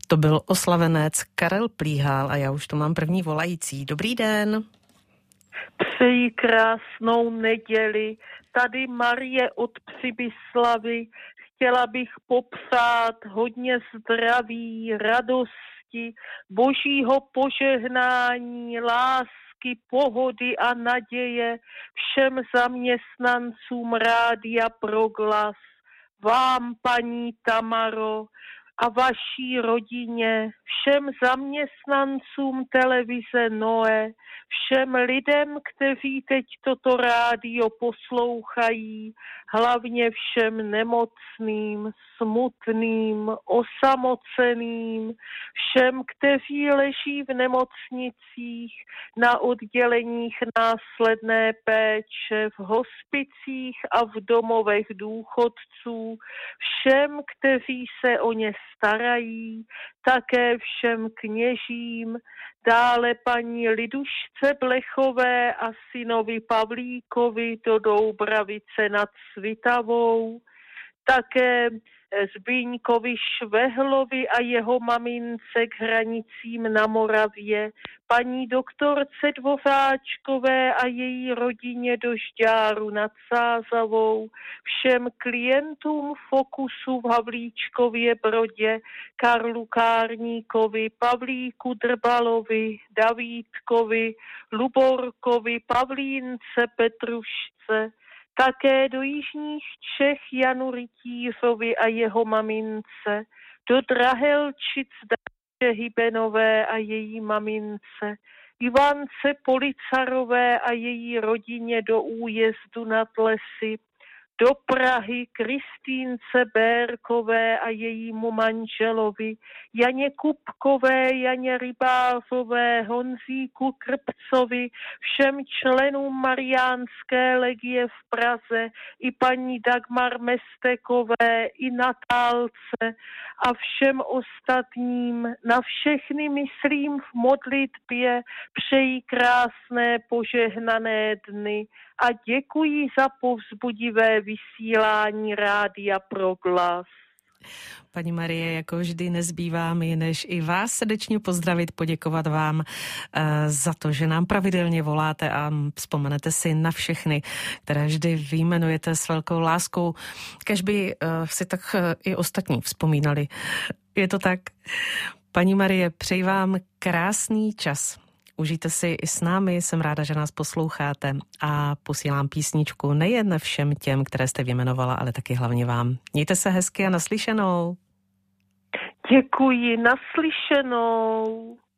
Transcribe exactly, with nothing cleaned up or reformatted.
To byl oslavenec Karel Plíhal a já už tu mám první volající. Dobrý den. Přeji krásnou neděli. Tady Marie od Přibyslavy. Chtěla bych popřát hodně zdraví, radosti, božího požehnání, lásky, pohody a naděje všem zaměstnancům Rádia Proglas, vám, paní Tamaro, a vaší rodině, všem zaměstnancům televize Noe, všem lidem, kteří teď toto rádio poslouchají, hlavně všem nemocným, smutným, osamoceným, všem, kteří leží v nemocnicích, na odděleních následné péče, v hospicích a v domovech důchodců, všem, kteří se o ně starají, také všem kněžím, dále paní Lidušce Blechové a synovi Pavlíkovi do Doubravice nad Svitavou, také Zbyňkovi Švehlovi a jeho mamince k hranicím na Moravě, paní doktorce Dvořáčkové a její rodině do Žďáru nad Sázavou, všem klientům Fokusu v Havlíčkově Brodě, Karlu Kárníkovi, Pavlíku Drbalovi, Davídkovi, Luborkovi, Pavlínce, Petrušce, také do jižních Čech Janu Rytířovi a jeho mamince, do Drahelčic Dače Hybenové a její mamince, Ivance Policarové a její rodině do Újezdu nad Lesy, do Prahy Kristýnce Bérkové a jejímu manželovi, Janě Kupkové, Janě Rybářové, Honzíku Krpcovi, všem členům Mariánské legie v Praze, i paní Dagmar Mestekové, i Natálce a všem ostatním. Na všechny myslím v modlitbě, přeji krásné požehnané dny a děkuji za povzbudivé vysílání Rádia Proglas. Paní Marie, jako vždy nezbývá mi, než i vás srdečně pozdravit, poděkovat vám uh, za to, že nám pravidelně voláte a vzpomenete si na všechny, které vždy vyjmenujete s velkou láskou, kež by uh, si tak uh, i ostatní vzpomínali. Je to tak? Paní Marie, přeji vám krásný čas. Užijte si i s námi, jsem ráda, že nás posloucháte a posílám písničku nejen všem těm, které jste vyjmenovala, ale taky hlavně vám. Mějte se hezky a naslyšenou. Děkuji, naslyšenou.